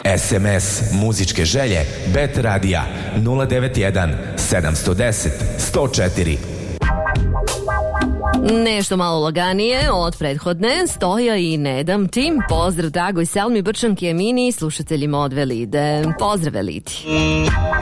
SMS muzičke želje Bet Radija 091 710 104. Nešto malo laganije od prethodne, Stoja i Ne dam ti. Pozdrav dragoj Selmi Brčanki Emini i slušateljima od Velide. Pozdrav Velidi.